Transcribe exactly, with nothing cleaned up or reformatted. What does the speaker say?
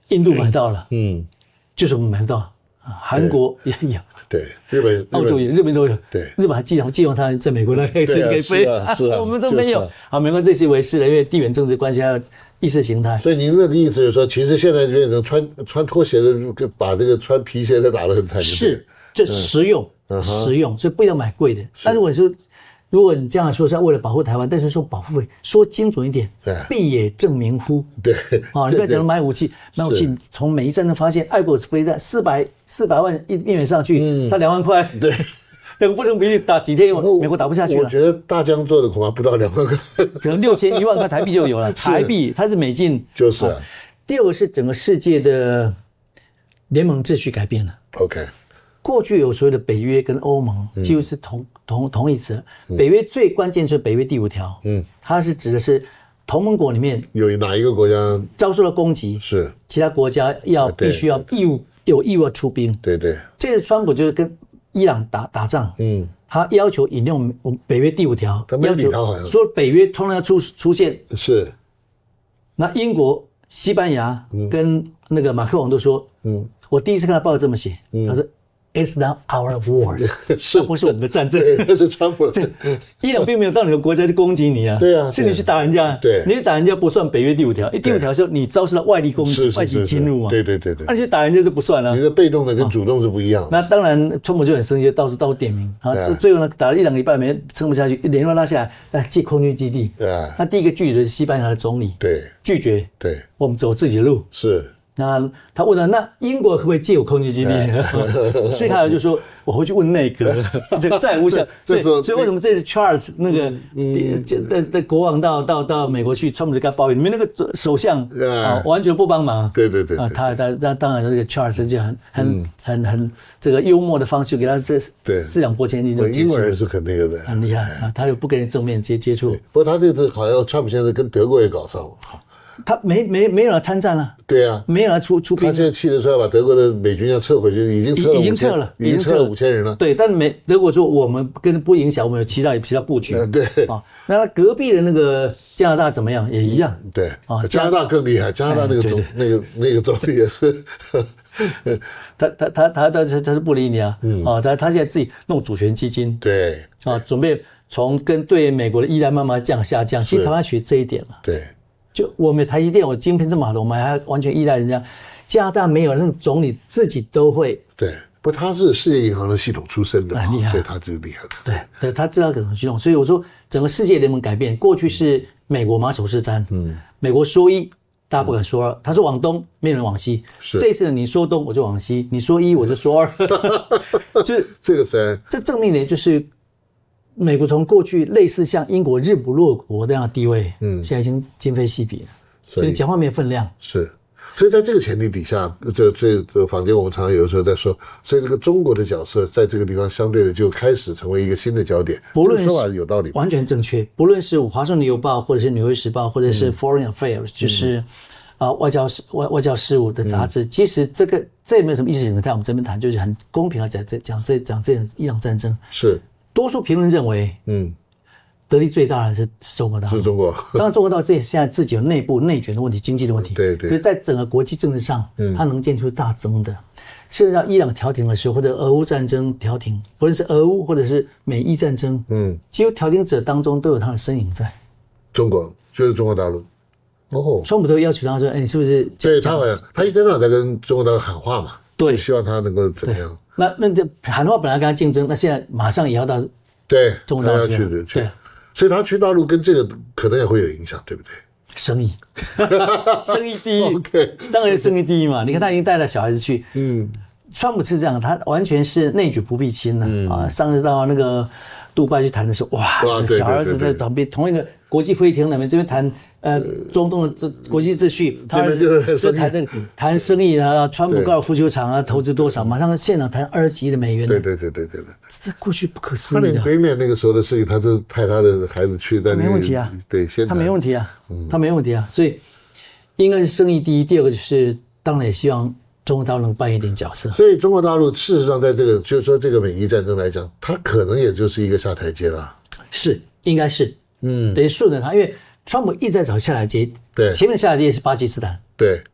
印度买到了， 嗯， 就是我们买不到，韩国也有。 对，日本、 澳洲也，日本都有。 对， 日本还寄望寄望他在美国那可以随时可以飞， 啊是啊， 我们都没有。 就是啊、 好，没关系，这是为事了，因为地缘政治关系还有意识形态。 所以您的意思就是说，其实现在变成穿穿拖鞋的，把这个穿皮鞋的打得很惨。 是，这实用， 嗯、 实用，所以不要买贵的。但如果说，如果你这样说是为了保护台湾，但是说保护费，说精准一点，必也正名乎？ 对， 啊，你不要讲买武器，买武器从美伊战争发现，爱国者飞弹四百四百万一一元上去，才两万块， 对， 两个不成比例，打几天美国打不下去了。 我觉得大疆做的恐怕不到两万块， 可能六千一万块台币就有了。台币它是美金， 就是啊。 第二个是整个世界的联盟秩序改变了。 OK。 过去有所谓的北约跟欧盟，几乎是同、嗯、同同义词。北约最关键是北约第五条，嗯，它是指的是同盟国里面有哪一个国家遭受了攻击， 是其他国家要必须要义务有义务要出兵。 对对， 这次川普就是跟伊朗打打仗，嗯，他要求引用北约第五条， 他没理他好像说北约通常要出出现。 是， 那英国、西班牙跟那个马克龙都说，嗯，我第一次看到报纸这么写，嗯、他说。It's not our wars， 这不是我们的战争， 那是川普的。 伊朗并没有到你的国家去攻击你啊， 对啊， 是你去打人家， 对， 你去打人家不算北约第五条，第五条是你遭受到外力攻击、外敌侵入嘛， 对对对对， 那你去打人家就不算了。 你的被动的跟主动是不一样的。 那当然，川普就很生气，到处到处点名啊，最后呢打了一两个礼拜没撑不下去，连乱拉下来，那借空军基地。那第一个拒绝的是西班牙的总理， 对， 拒绝， 对，我们走自己的路。 是。 那他问了，那英国可不可以借我空军基地？施凯尔就说：“我回去问内阁，这个再无效。”所以，所以为什么这次 Charles 那个的的国王到到到美国去，川普就跟他抱怨：“你们那个首相啊，完全不帮忙。” 对对对啊，他他他当然这个 Charles 就很很很很这个幽默的方式给他这四两拨千斤就结束。 英国人是很那个的， 很厉害啊，他又不跟人正面接接触。 不过他这次好像川普现在跟德国也搞上了。 他没没没有人参战了， 对啊， 没有人出出兵。 他现在气得说要把德国的美军要撤回去，已经撤了， 已经撤了， 已经撤了五千人了。 对，但美德国说我们跟不影响，我们有其他其他布局。 对啊，那隔壁的那个加拿大怎么样？也一样。 对啊，加拿大更厉害，加拿大那个总那个那个总理也是。 他他他他他他是不理你啊，啊，他他现在自己弄主权基金， 对啊，准备从跟对美国的依赖慢慢降下降。其实台湾学这一点了， 对。 就我们台积电，我晶片这么好的，我们还完全依赖人家。加拿大没有，那个总理自己都会。 对，不，他是世界银行的系统出身的， 厉害， 所以他就厉害了。 对，对，他知道怎么系统。所以我说，整个世界联盟改变，过去是美国马首是瞻，嗯，美国说一，大家不敢说二，他说往东，没有人往西。 是， 这次你说东，我就往西；你说一，我就说二。就是这个是， 这证明呢，就是。美国从过去类似像英国日不落国那样的地位，嗯，现在已经今非昔比了，所以讲话没有分量。 是，所以在这个前提底下，这这这坊间我们常常有的时候在说，所以这个中国的角色在这个地方相对的就开始成为一个新的焦点。 不论是说法有道理， 完全正确。不论是华盛顿邮报，或者是纽约时报，或者是 Foreign Affairs，、嗯、就是啊、呃、外交事外外交事务的杂志，嗯、其实这个这也没有什么意识形态，我们这边谈就是很公平的讲这讲这讲这伊朗战争是。 多数评论认为，嗯，得利最大的是中国大陆， 是中国。 当然，中国大陆这现在自己有内部内卷的问题、经济的问题， 对对。 所以在整个国际政治上，嗯，它能见出大增的。事实上，伊朗调停的时候，或者俄乌战争调停，不论是俄乌或者是美伊战争，嗯，几乎调停者当中都有他的身影在。 中国就是中国大陆。哦， 川普都要求他说：“哎，你是不是？” 对，他好像他一天到晚在跟中国大陆喊话嘛， 对， 希望他能够怎么样。 那那这喊话本来跟他竞争，那现在马上也要到对中国大陆去的， 对， 所以他去大陆跟这个可能也会有影响，对不对？ 生意，生意第一， okay. 当然生意第一嘛。你看他已经带了小孩子去，嗯，川普是这样，他完全是内举不避亲了、嗯、啊。上次到那个杜拜去谈的时候，哇，哇这个小儿子在旁边，同一个国际会议厅里面，这边谈呃中东的这国际秩序，他儿子就谈那个谈生意啊，川普高尔夫球场啊，投资多少，马上现场谈二十几亿的美元。 对对对对对对， 这过去不可思议的。 他连北面那个时候的事情，他就派他的孩子去，但没问题啊， 对，先他没问题啊，他没问题啊，所以应该是生意第一，第二个就是当然也希望中国大陆能扮演一点角色。 所以中国大陆事实上在这个就是说这个美伊战争来讲，它可能也就是一个下台阶了。 是，应该是，嗯，等于顺着他，因为川普一直在找下台阶， 对， 前面下台阶是巴基斯坦， 对，